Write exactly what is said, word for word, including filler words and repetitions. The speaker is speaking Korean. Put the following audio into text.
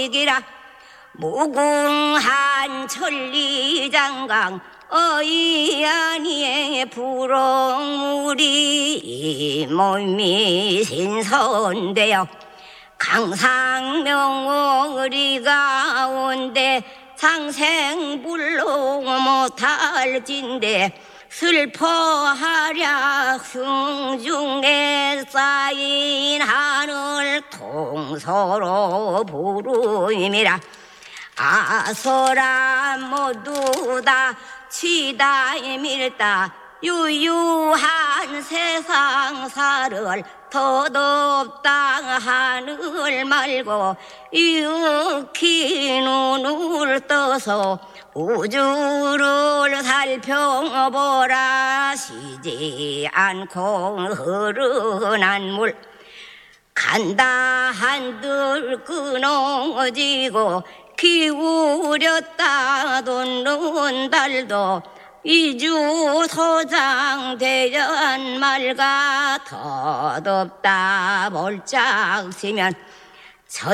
이기라 무궁한 천리장강 어이안이에 불어물이 몸이 신선되어 강상명월이 가운데 상생불로 못할 진대 슬퍼하랴 승중에 쌓인 하늘 통서로 부르임이라 아서라 모두 다 치다 밀다 유유한 세상사를 더덥다 하늘 말고 익히 눈을 떠서 우주를 살펴보라 쉬지 않고 흐르는 물 간다 한들 끊어지고 기울였다 돋는 달도 이주 소장 대전 말가 더덥다 볼짝 쓰면